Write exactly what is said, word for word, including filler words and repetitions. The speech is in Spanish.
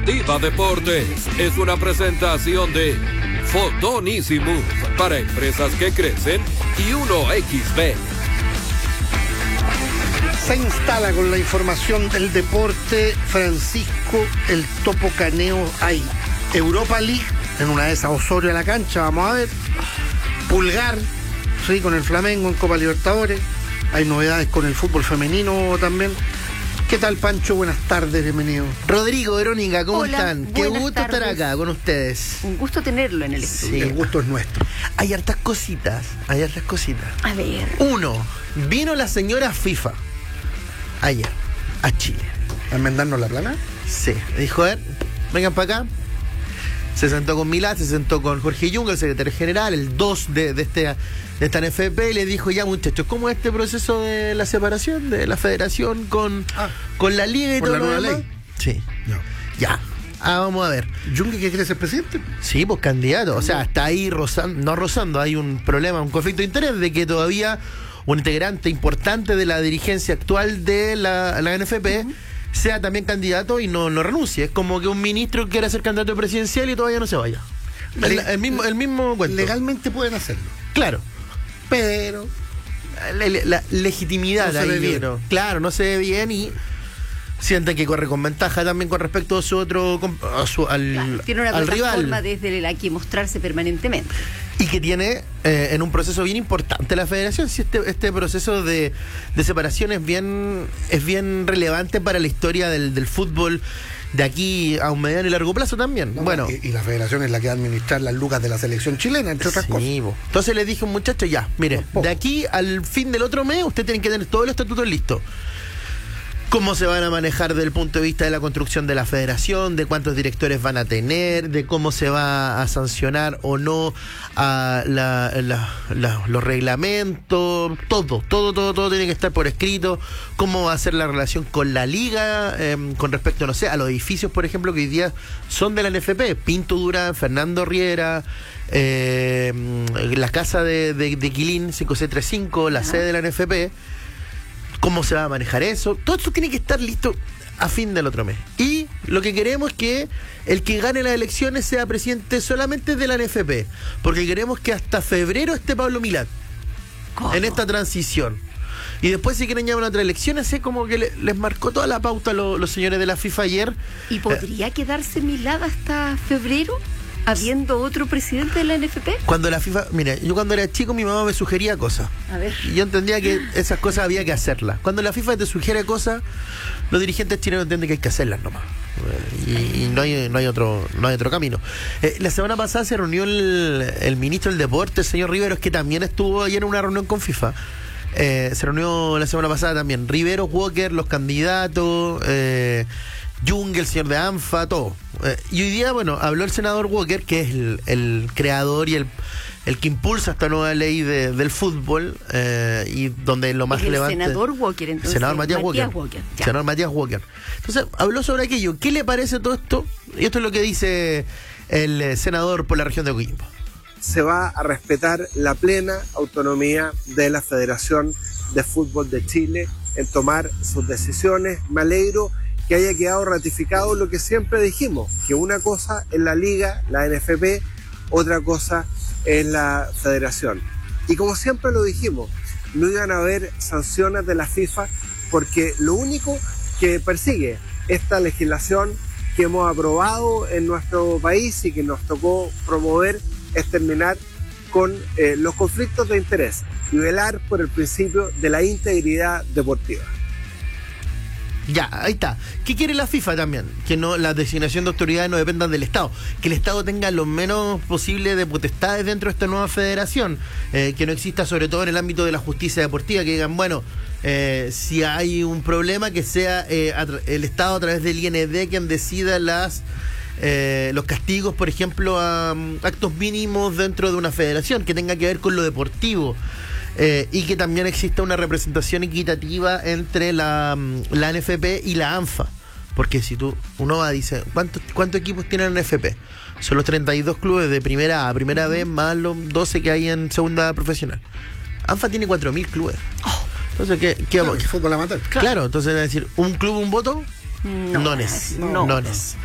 Deportiva Deportes es una presentación de Fotonísimo para empresas que crecen y uno equis be. Se instala con la información del deporte Francisco el Topo Caneo. Hay Europa League, en una de esas Osorio a la cancha, vamos a ver. Pulgar, sí, con el Flamengo en Copa Libertadores. Hay novedades con el fútbol femenino también. ¿Qué tal, Pancho? Buenas tardes, bienvenido. Rodrigo, Verónica, ¿cómo Hola, están? Qué gusto tardes. estar acá con ustedes. Un gusto tenerlo en el estudio. Sí, el gusto es nuestro. Hay hartas cositas, hay hartas cositas. A ver. Uno, vino la señora FIFA ayer a Chile. ¿A enmendarnos la plana? Sí, dijo, a ver, vengan para acá. Se sentó con Milán, se sentó con Jorge Yung, el secretario general, el dos de, de, este, de esta N F P, y le dijo, ya muchachos, ¿cómo es este proceso de la separación de la federación con, ah, con la liga y por todo la lo nueva demás? ley? Sí, No. ya. Ah, vamos a ver. ¿Yungue que quiere ser presidente? Sí, pues candidato. O sea, está ahí rozando, no rozando, hay un problema, un conflicto de interés de que todavía un integrante importante de la dirigencia actual de la, la N F P uh-huh. sea también candidato y no, no renuncie. Es como que un ministro quiera ser candidato presidencial y todavía no se vaya. El, Le, el mismo, el mismo cuento. Legalmente pueden hacerlo. Claro. Pero la, la, la legitimidad no se ahí, ve bien. Pero, claro, no se ve bien y sienten que corre con ventaja también con respecto a su otro a su, al, Claro, tiene una al plataforma rival. desde la que mostrarse permanentemente. Y que tiene eh, en un proceso bien importante la federación. Si este, este proceso de, de separación es bien, es bien relevante para la historia del, del fútbol de aquí a un mediano y largo plazo también. No, bueno, y, y la federación es la que va a administrar las lucas de la selección chilena, entre otras sí, cosas. bo. Entonces le dije a un muchacho, ya, mire, de aquí al fin del otro mes usted tiene que tener todos los estatutos listos. Cómo se van a manejar desde el punto de vista de la construcción de la federación, de cuántos directores van a tener, de cómo se va a sancionar o no a la, la, la, los reglamentos, todo, todo, todo, todo tiene que estar por escrito, cómo va a ser la relación con la liga, eh, con respecto, no sé, a los edificios, por ejemplo, que hoy día son de la N F P, Pinto Durán, Fernando Riera, eh, la casa de, de, de Quilín, cinco C treinta y cinco, la Ajá. sede de la N F P. ¿Cómo se va a manejar eso? Todo eso tiene que estar listo a fin del otro mes. Y lo que queremos es que el que gane las elecciones sea presidente solamente de la N F P. Porque queremos que hasta febrero esté Pablo Milán ¿Cómo? en esta transición. Y después si quieren llamar a otras elecciones, es como que le, les marcó toda la pauta a lo, los señores de la FIFA ayer. ¿Y podría eh, quedarse Milán hasta febrero? ¿Habiendo otro presidente de la N F P? Cuando la FIFA... Mira, yo cuando era chico mi mamá me sugería cosas. A ver. Y yo entendía que esas cosas había que hacerlas. Cuando la FIFA te sugiere cosas, los dirigentes chilenos entienden que hay que hacerlas nomás. Y, y no hay no hay otro no hay otro camino. Eh, la semana pasada se reunió el, el ministro del Deporte, el señor Riveros, que también estuvo ayer en una reunión con FIFA. Eh, se reunió la semana pasada también. Riveros, Walker, los candidatos... Eh, Yung, el señor de ANFA, todo. Eh, y hoy día, bueno, habló el senador Walker, que es el, el creador y el, el que impulsa esta nueva ley de, del fútbol, eh, y donde lo más es el relevante... senador Walker, entonces. Senador Matías, Matías Walker. Walker senador Matías Walker. Entonces, habló sobre aquello. ¿Qué le parece todo esto? Y esto es lo que dice el senador por la región de Coquimbo. Se va a respetar la plena autonomía de la Federación de Fútbol de Chile en tomar sus decisiones. Me alegro que haya quedado ratificado lo que siempre dijimos, que una cosa es la liga, la N F P, otra cosa es la federación. Y como siempre lo dijimos, no iban a haber sanciones de la FIFA porque lo único que persigue esta legislación que hemos aprobado en nuestro país y que nos tocó promover es terminar con eh, los conflictos de interés y velar por el principio de la integridad deportiva. Ya, ahí está. ¿Qué quiere la FIFA también? Que no la designación de autoridades no dependan del Estado. Que el Estado tenga lo menos posible de potestades dentro de esta nueva federación. Eh, que no exista, sobre todo en el ámbito de la justicia deportiva, que digan, bueno, eh, si hay un problema, que sea eh, el Estado a través del I N D quien decida las eh, los castigos, por ejemplo, a um, actos mínimos dentro de una federación, que tenga que ver con lo deportivo. Eh, y que también exista una representación equitativa entre la, la N F P y la ANFA. Porque si tú, uno va y dice, ¿cuántos, ¿cuántos equipos tiene la N F P? Son los treinta y dos clubes de primera A, primera B, más los doce que hay en segunda profesional. ANFA tiene cuatro mil clubes. Oh. Entonces, ¿qué, qué claro, vamos? fútbol amateur. Claro. claro, entonces es decir, ¿un club, un voto? No, no es. no. No es.